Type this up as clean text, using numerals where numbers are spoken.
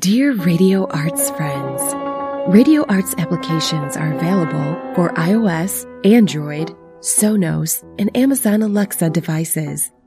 Dear Radio Arts friends, Radio Arts applications are available for iOS, Android, Sonos, and Amazon Alexa devices.